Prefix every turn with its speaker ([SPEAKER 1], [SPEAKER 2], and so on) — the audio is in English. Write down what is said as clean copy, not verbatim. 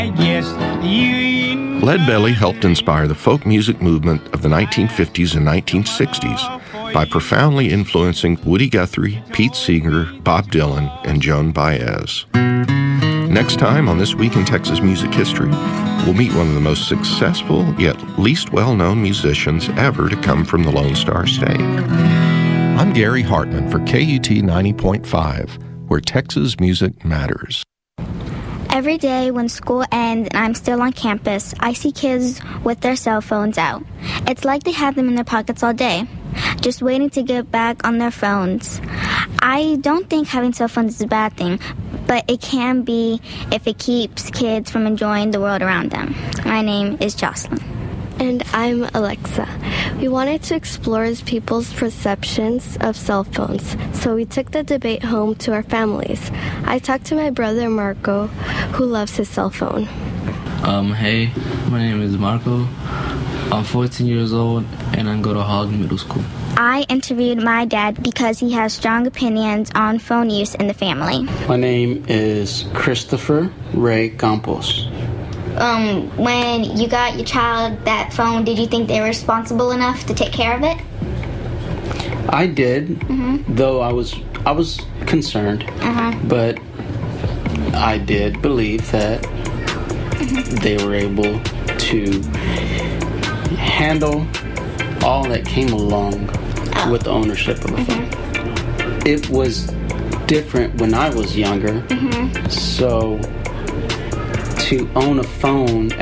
[SPEAKER 1] Leadbelly helped inspire the folk music movement of the 1950s and 1960s by profoundly influencing Woody Guthrie, Pete Seeger, Bob Dylan, and Joan Baez. Next time on This Week in Texas Music History, we'll meet one of the most successful yet least well-known musicians ever to come from the Lone Star State. I'm Gary Hartman for KUT 90.5, where Texas music matters.
[SPEAKER 2] Every day when school ends and I'm still on campus, I see kids with their cell phones out. It's like they have them in their pockets all day, just waiting to get back on their phones. I don't think having cell phones is a bad thing, but it can be if it keeps kids from enjoying the world around them. My name is Jocelyn.
[SPEAKER 3] And I'm Alexa. We wanted to explore people's perceptions of cell phones, so we took the debate home to our families. I talked to my brother Marco, who loves his cell phone.
[SPEAKER 4] Hey, my name is Marco. I'm 14 years old, and I go to Hog Middle School.
[SPEAKER 2] I interviewed my dad because he has strong opinions on phone use in the family.
[SPEAKER 5] My name is Christopher Ray Campos.
[SPEAKER 2] When you got your child that phone, did you think they were responsible enough to take care of it?
[SPEAKER 5] I did, though I was concerned, but I did believe that they were able to handle all that came along with the ownership of the phone. It was different when I was younger, so to own a phone